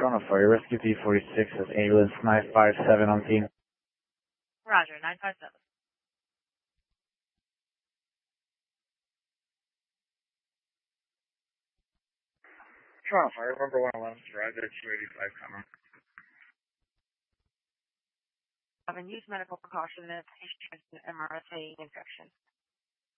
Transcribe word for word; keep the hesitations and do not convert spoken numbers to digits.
Toronto Fire Rescue P forty-six as ambulance nine five seven on team. Roger, nine five seven. Toronto Fire, number one eleven, arrived at two eighty-five, comma. I've been used medical precaution and patient has an M R S A infection.